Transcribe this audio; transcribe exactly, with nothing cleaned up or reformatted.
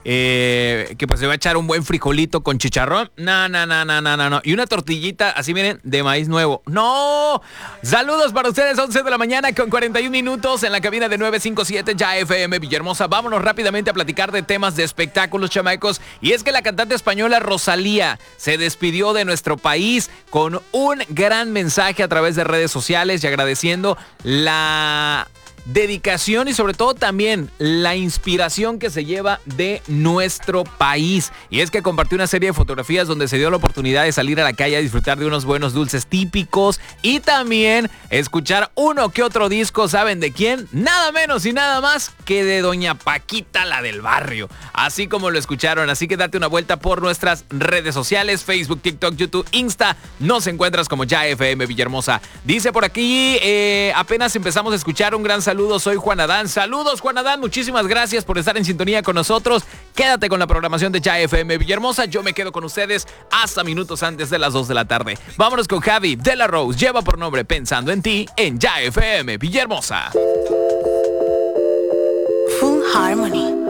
eh, que pues se va a echar un buen frijolito con chicharrón. No, no, no, no, no, no. Y una tortillita, así miren, de maíz nuevo. ¡No! Saludos para ustedes, once de la mañana con cuarenta y un minutos en la cabina de nueve cinco siete Ya F M Villahermosa. Vámonos rápidamente a platicar de temas de espectáculos, chamacos. Y es que la cantante española Rosalía se despidió de nuestro país con un gran mensaje a través de redes sociales y agradeciendo la dedicación y sobre todo también la inspiración que se lleva de nuestro país. Y es que compartió una serie de fotografías donde se dio la oportunidad de salir a la calle a disfrutar de unos buenos dulces típicos y también escuchar uno que otro disco. ¿Saben de quién? Nada menos y nada más que de doña Paquita, la del barrio. Así como lo escucharon. Así que date una vuelta por nuestras redes sociales, Facebook, TikTok, YouTube, Insta. Nos encuentras como Ya F M Villahermosa. Dice por aquí, eh, apenas empezamos a escuchar un gran saludo. Saludos, soy Juan Adán. Saludos, Juan Adán. Muchísimas gracias por estar en sintonía con nosotros. Quédate con la programación de Ya F M Villahermosa. Yo me quedo con ustedes hasta minutos antes de las dos de la tarde. Vámonos con Javi de la Rose. Lleva por nombre Pensando en ti en Ya F M Villahermosa. Full Harmony.